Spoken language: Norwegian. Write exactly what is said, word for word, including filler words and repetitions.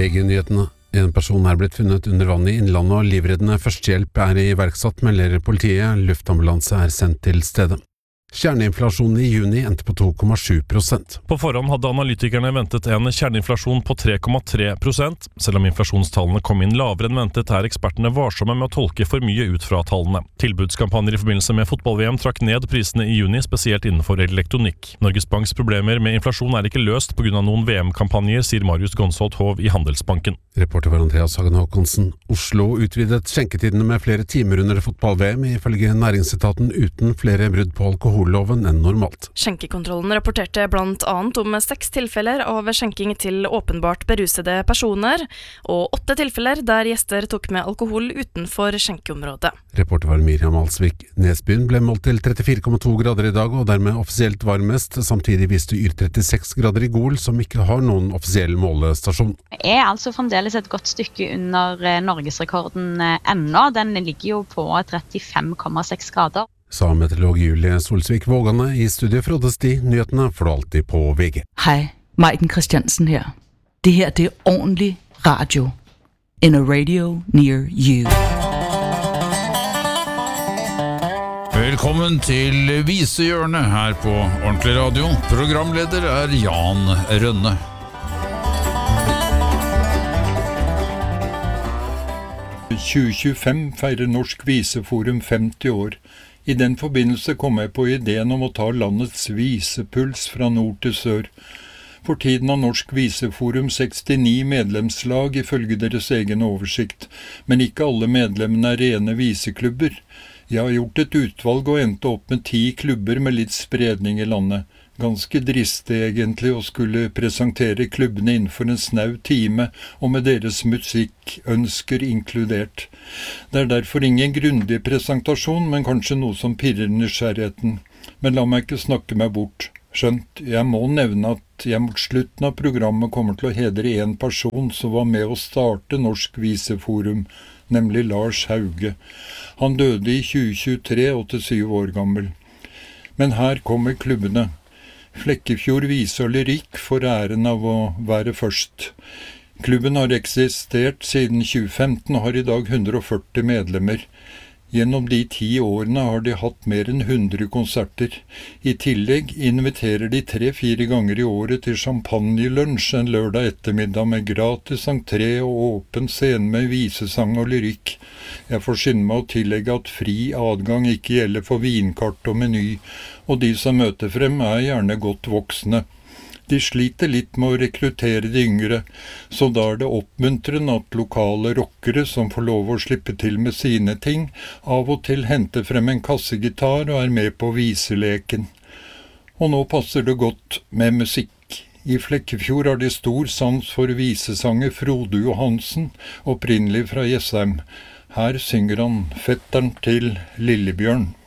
V G-nyhetene. En person er blitt funnet under vann i Innlandet, og livreddende førstehjelp er iverksatt, melder politiet. Luftambulanse er sendt til stedet. Kjerneinflasjonen i juni endte på to komma sju prosent. På forhånd hadde analytikerne ventet en kjerneinflasjon på tre komma tre prosent. Selv om inflasjonstallene kom inn lavere enn ventet, er ekspertene varsomme med å tolke for mye ut fra tallene. Tilbudskampanjer i forbindelse med fotball-V M trakk ned prisene i juni, spesielt innenfor elektronikk. Norges Banks problemer med inflasjon er ikke løst på grunn av noen V M-kampanjer, sier Marius Gonsholt Hov i Handelsbanken. Reporter var Andreas Hagen Håkonsen. Oslo utvidet skjenketidene med flere timer under fotball-V M, ifølge næringsetaten uten flere brudd på alkoholloven enn normalt. Skjenkekontrollen rapporterte blant annet om seks tilfeller av skjenking til åpenbart berusede personer, og åtte tilfeller der gjester tok med alkohol utenfor skjenkeområdet. Reporter var Miriam Alsvik. Nesbyen ble målt til trettifire komma to grader i dag, og dermed offisielt varmest. Samtidig viste Yr trettiseks grader i Gol, som ikke har noen offisiell målestasjon. Det er altså fremdeles et godt stykke under norgesrekorden ennå. Den ligger jo på trettifem komma seks grader. Sa meteorolog Julie Solsvik Vågane. I studiet frådes de. Nyhetene får du alltid på V G. Hej, Maiken Christiansen her. Det her, det er ordentlig radio. In a radio near you. Velkommen til Visehjørnet her på Ordentlig Radio. Programleder er Jan Rønne. tjue tjuefem feirer Norsk Viseforum femti år. I den forbindelse kom jeg på ideen om å ta landets visepuls fra nord til sør. For tiden har Norsk Viseforum sekstini medlemslag ifølge deres egen oversikt, men ikke alle medlemmene er rene viseklubber. Jeg har gjort et utvalg og endte opp med ti klubber med litt spredning i landet. Ganske dristig egentlig å skulle presentere klubbene innenfor en snau time, og med deres musikkønsker inkludert. Det er derfor ingen grundig presentasjon, men kanskje noe som pirrer nysgjerrigheten. Men la meg ikke snakke meg bort. Skjønt, jeg må nevne at jeg mot slutten av programmet kommer til å hedre en person som var med å starte Norsk Viseforum, nemlig Lars Hauge. Han døde i tjue tjuetre, åttisyv år gammel. Men her kommer klubbene. Flekkefjord Vise og Lyrikk får æren av å være først. Klubben har eksistert siden tjue femten og har i dag hundre og førti medlemmer. Gjennom de ti årene har de hatt mer enn hundre konserter. I tillegg inviterer de tre-fire ganger i året til champagnelunsj en lørdag ettermiddag med gratis entré og åpen scene med visesang og lyrikk. Jeg får skynde meg å tillegge at fri adgang ikke gjelder for vinkart og meny, og de som møter frem er gjerne godt voksne. De sliter litt med å rekruttere de yngre, så da er det oppmuntrende at lokale rockere som får lov å slippe til med sine ting, av og til henter frem en kassegitar og er med på viseleken. Og nå passer det godt med musikk. I Flekkefjord har de stor sans for visesanger Frode Johansen, opprinnelig fra Jessheim. Her synger han fetteren til Lillebjørn.